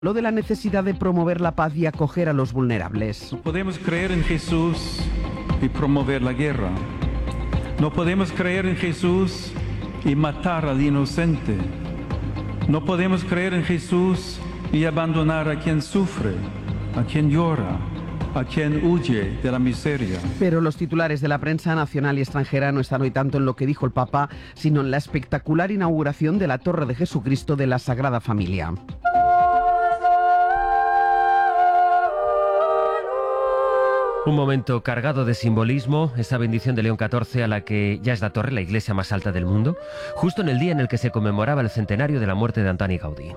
Lo de la necesidad de promover la paz y acoger a los vulnerables. No podemos creer en Jesús y promover la guerra. No podemos creer en Jesús y matar al inocente. No podemos creer en Jesús y abandonar a quien sufre, a quien llora, a quien huye de la miseria. Pero los titulares de la prensa nacional y extranjera no están hoy tanto en lo que dijo el Papa, sino en la espectacular inauguración de la Torre de Jesucristo de la Sagrada Familia. Un momento cargado de simbolismo, esa bendición de León XIV a la que ya es la torre, la iglesia más alta del mundo, justo en el día en el que se conmemoraba el centenario de la muerte de Antoni Gaudí.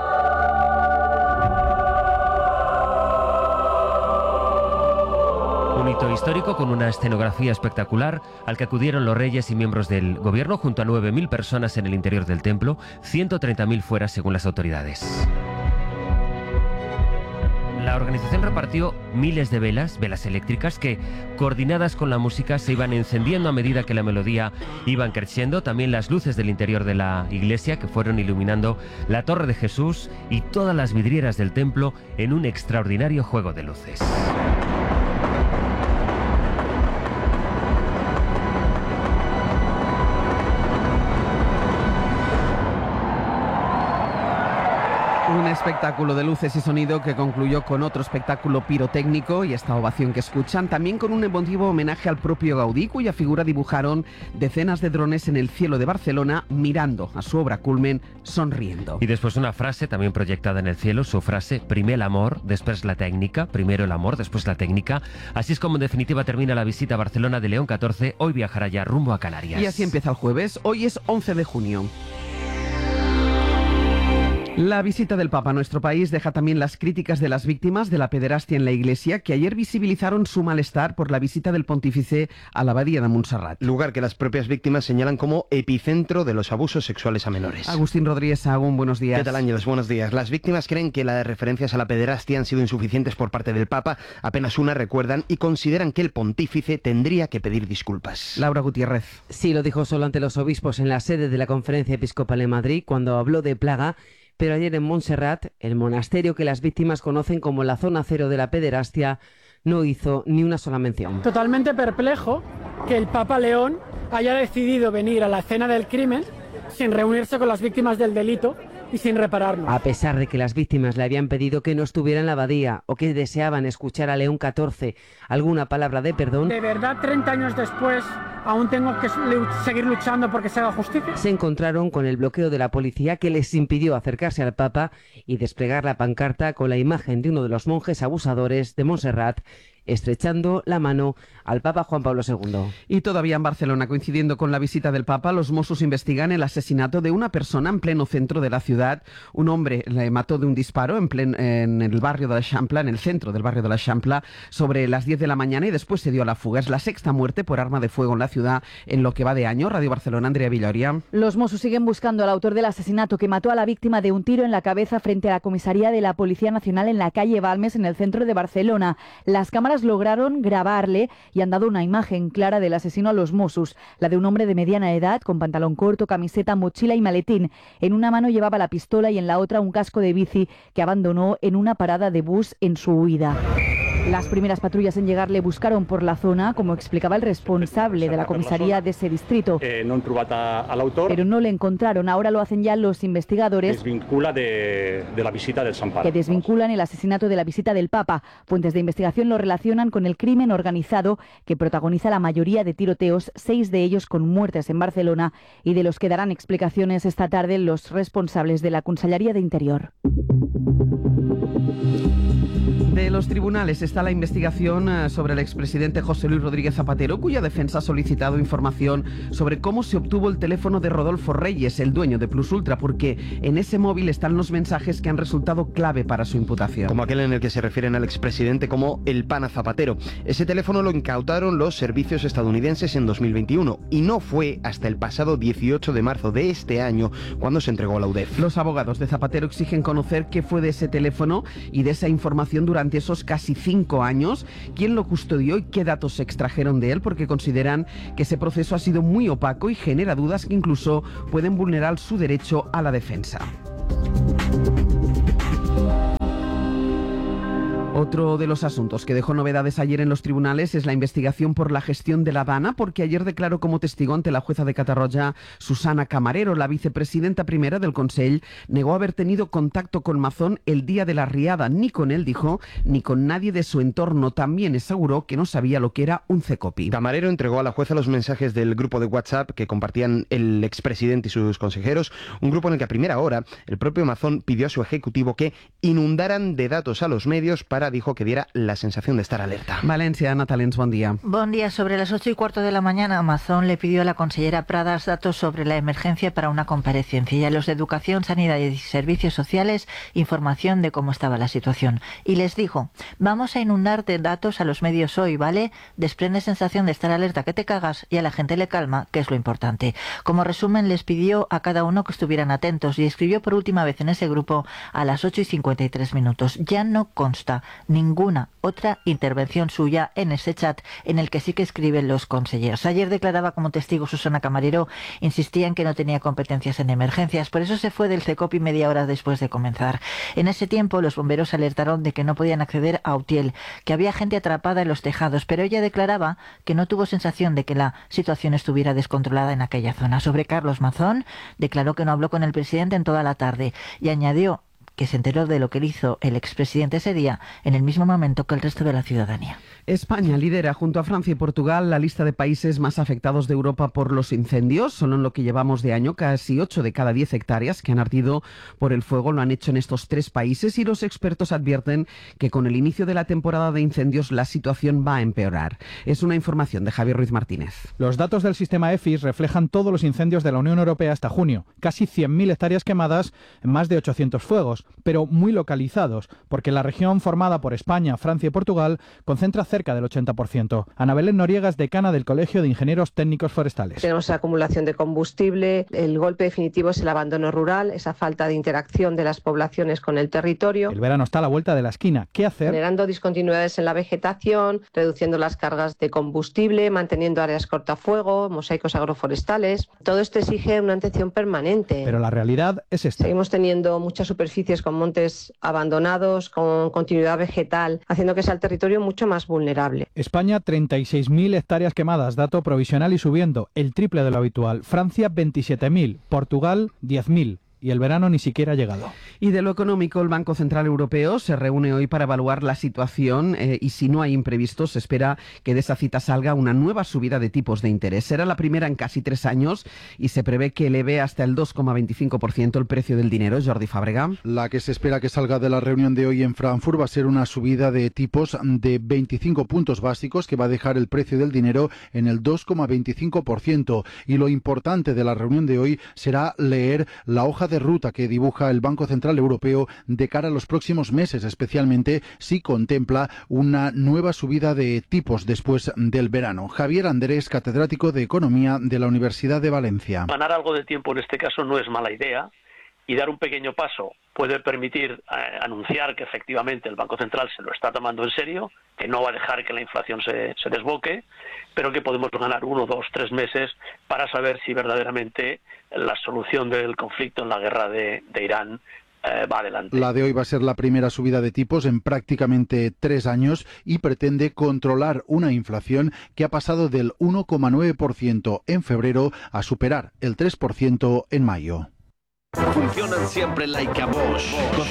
Un hito histórico con una escenografía espectacular al que acudieron los reyes y miembros del gobierno junto a 9.000 personas en el interior del templo, 130.000 fuera según las autoridades. La organización repartió miles de velas eléctricas que, coordinadas con la música, se iban encendiendo a medida que la melodía iba creciendo. También las luces del interior de la iglesia que fueron iluminando la Torre de Jesús y todas las vidrieras del templo en un extraordinario juego de luces. Un espectáculo de luces y sonido que concluyó con otro espectáculo pirotécnico y esta ovación que escuchan, también con un emotivo homenaje al propio Gaudí, cuya figura dibujaron decenas de drones en el cielo de Barcelona, mirando a su obra culmen, sonriendo. Y después una frase también proyectada en el cielo, su frase, primer l'amor, després la técnica, primero el amor, después la técnica. Así es como en definitiva termina la visita a Barcelona de León XIV, hoy viajará ya rumbo a Canarias. Y así empieza el jueves, hoy es 11 de junio. La visita del Papa a nuestro país deja también las críticas de las víctimas de la pederastia en la Iglesia, que ayer visibilizaron su malestar por la visita del pontífice a la abadía de Montserrat. Lugar que las propias víctimas señalan como epicentro de los abusos sexuales a menores. Agustín Rodríguez Sahagún, buenos días. ¿Qué tal, Ángeles? Buenos días. Las víctimas creen que las referencias a la pederastia han sido insuficientes por parte del Papa, apenas una recuerdan, y consideran que el pontífice tendría que pedir disculpas. Laura Gutiérrez. Sí, lo dijo solo ante los obispos en la sede de la Conferencia Episcopal en Madrid cuando habló de plaga. Pero ayer en Montserrat, el monasterio que las víctimas conocen como la zona cero de la pederastia, no hizo ni una sola mención. Totalmente perplejo que el Papa León haya decidido venir a la escena del crimen sin reunirse con las víctimas del delito y sin repararnos. A pesar de que las víctimas le habían pedido que no estuviera en la abadía o que deseaban escuchar a León XIV alguna palabra de perdón, ¿de verdad 30 años después aún tengo que seguir luchando porque se haga justicia? Se encontraron con el bloqueo de la policía que les impidió acercarse al Papa y desplegar la pancarta con la imagen de uno de los monjes abusadores de Montserrat, estrechando la mano al Papa Juan Pablo II. Y todavía en Barcelona, coincidiendo con la visita del Papa, los Mossos investigan el asesinato de una persona en pleno centro de la ciudad. Un hombre le mató de un disparo en el barrio de la Eixample, en el centro del barrio de la Eixample, sobre las 10 de la mañana y después se dio a la fuga. Es la sexta muerte por arma de fuego en la ciudad en lo que va de año. Radio Barcelona, Andrea Villoria. Los Mossos siguen buscando al autor del asesinato que mató a la víctima de un tiro en la cabeza frente a la comisaría de la Policía Nacional en la calle Balmes, en el centro de Barcelona. Las cámaras lograron grabarle y han dado una imagen clara del asesino a los Mossos, la de un hombre de mediana edad con pantalón corto, camiseta, mochila y maletín. En una mano llevaba la pistola y en la otra un casco de bici que abandonó en una parada de bus en su huida. Las primeras patrullas en llegar le buscaron por la zona, como explicaba el responsable de la comisaría de ese distrito. No han trobat a l'autor. Pero no le encontraron. Ahora lo hacen ya los investigadores. Desvincula de la visita del Sant Pare. Que desvinculan el asesinato de la visita del Papa. Fuentes de investigación lo relacionan con el crimen organizado que protagoniza la mayoría de tiroteos, 6 de ellos con muertes en Barcelona, y de los que darán explicaciones esta tarde los responsables de la Conselleria de Interior. De los tribunales está la investigación sobre el expresidente José Luis Rodríguez Zapatero, cuya defensa ha solicitado información sobre cómo se obtuvo el teléfono de Rodolfo Reyes, el dueño de Plus Ultra, porque en ese móvil están los mensajes que han resultado clave para su imputación. Como aquel en el que se refieren al expresidente como el pana Zapatero. Ese teléfono lo incautaron los servicios estadounidenses en 2021 y no fue hasta el pasado 18 de marzo de este año cuando se entregó a la UDEF. Los abogados de Zapatero exigen conocer qué fue de ese teléfono y de esa información durante esos casi 5 años, quién lo custodió y qué datos se extrajeron de él, porque consideran que ese proceso ha sido muy opaco y genera dudas que incluso pueden vulnerar su derecho a la defensa. Otro de los asuntos que dejó novedades ayer en los tribunales es la investigación por la gestión de La Habana, porque ayer declaró como testigo ante la jueza de Catarroja, Susana Camarero. La vicepresidenta primera del Consell negó haber tenido contacto con Mazón el día de la riada, ni con él, dijo, ni con nadie de su entorno. También aseguró que no sabía lo que era un CECOPI. Camarero entregó a la jueza los mensajes del grupo de WhatsApp que compartían el expresidente y sus consejeros, un grupo en el que a primera hora el propio Mazón pidió a su ejecutivo que inundaran de datos a los medios para, dijo, que diera la sensación de estar alerta. Valencia, Natalens, buen día. Buen día. Sobre las 8:15 de la mañana, Mazón le pidió a la consellera Pradas datos sobre la emergencia para una comparecencia y a los de Educación, Sanidad y Servicios Sociales información de cómo estaba la situación. Y les dijo, vamos a inundar de datos a los medios hoy, ¿vale? Desprende sensación de estar alerta que te cagas y a la gente le calma, que es lo importante. Como resumen, les pidió a cada uno que estuvieran atentos y escribió por última vez en ese grupo a las 8:53 minutos. Ya no consta ninguna otra intervención suya en ese chat en el que sí que escriben los consejeros. Ayer declaraba como testigo Susana Camarero, insistía en que no tenía competencias en emergencias, por eso se fue del CECOPI media hora después de comenzar. En ese tiempo los bomberos alertaron de que no podían acceder a Utiel, que había gente atrapada en los tejados, pero ella declaraba que no tuvo sensación de que la situación estuviera descontrolada en aquella zona. Sobre Carlos Mazón, declaró que no habló con el presidente en toda la tarde y añadió que se enteró de lo que hizo el expresidente ese día en el mismo momento que el resto de la ciudadanía. España lidera junto a Francia y Portugal la lista de países más afectados de Europa por los incendios. Solo en lo que llevamos de año, casi 8 de cada 10 hectáreas que han ardido por el fuego lo han hecho en estos 3 países y los expertos advierten que con el inicio de la temporada de incendios la situación va a empeorar. Es una información de Javier Ruiz Martínez. Los datos del sistema EFIS reflejan todos los incendios de la Unión Europea hasta junio. Casi 100.000 hectáreas quemadas en más de 800 fuegos, pero muy localizados, porque la región formada por España, Francia y Portugal concentra cerca del 80%. Ana Belén Noriega es decana del Colegio de Ingenieros Técnicos Forestales. Tenemos la acumulación de combustible, el golpe definitivo es el abandono rural, esa falta de interacción de las poblaciones con el territorio. El verano está a la vuelta de la esquina. ¿Qué hacer? Generando discontinuidades en la vegetación, reduciendo las cargas de combustible, manteniendo áreas cortafuego, mosaicos agroforestales. Todo esto exige una atención permanente. Pero la realidad es esta. Seguimos teniendo muchas superficies con montes abandonados, con continuidad vegetal, haciendo que sea el territorio mucho más vulnerable. España, 36.000 hectáreas quemadas, dato provisional y subiendo, el triple de lo habitual. Francia, 27.000. Portugal, 10.000. Y el verano ni siquiera ha llegado. Y de lo económico, el Banco Central Europeo se reúne hoy para evaluar la situación y si no hay imprevistos, se espera que de esa cita salga una nueva subida de tipos de interés. Será la primera en casi 3 años y se prevé que eleve hasta el 2,25% el precio del dinero. Jordi Fàbrega. La que se espera que salga de la reunión de hoy en Frankfurt va a ser una subida de tipos de 25 puntos básicos que va a dejar el precio del dinero en el 2,25%. Y lo importante de la reunión de hoy será leer la hoja de ruta que dibuja el Banco Central Europeo de cara a los próximos meses, especialmente si contempla una nueva subida de tipos después del verano. Javier Andrés, catedrático de Economía de la Universidad de Valencia. Ganar algo de tiempo en este caso no es mala idea y dar un pequeño paso puede permitir anunciar que efectivamente el Banco Central se lo está tomando en serio, que no va a dejar que la inflación se desboque, pero que podemos ganar 1, 2, 3 meses para saber si verdaderamente la solución del conflicto en la guerra de Irán va adelante. La de hoy va a ser la primera subida de tipos en prácticamente 3 años y pretende controlar una inflación que ha pasado del 1,9% en febrero a superar el 3% en mayo. Funcionan siempre like a Bosch.